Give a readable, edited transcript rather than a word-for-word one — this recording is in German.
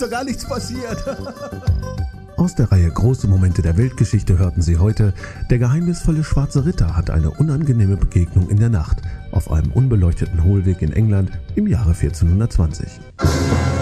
doch gar nichts passiert. Aus der Reihe Große Momente der Weltgeschichte hörten Sie heute: Der geheimnisvolle schwarze Ritter hat eine unangenehme Begegnung in der Nacht auf einem unbeleuchteten Hohlweg in England im Jahre 1420.